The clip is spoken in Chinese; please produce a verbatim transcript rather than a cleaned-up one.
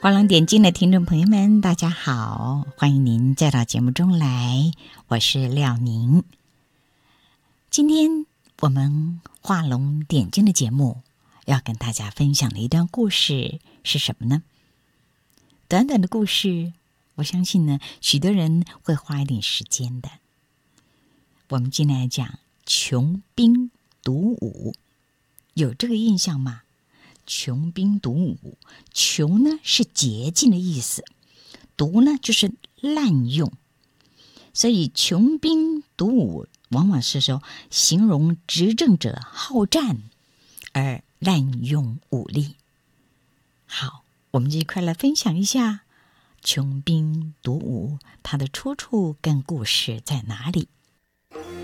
华郎点睛的听众朋友们，大家好，欢迎您再到节目中来，我是廖宁。今天我们华龙点睛的节目要跟大家分享的一段故事是什么呢？短短的故事，我相信呢，许多人会花一点时间的。我们今天来讲穷兵黩武，有这个印象吗？穷兵黩武，穷呢是捷径的意思，黩呢就是滥用，所以穷兵黩武往往是说形容执政者好战而滥用武力。好，我们就一块来分享一下穷兵黩武它的出处跟故事在哪里。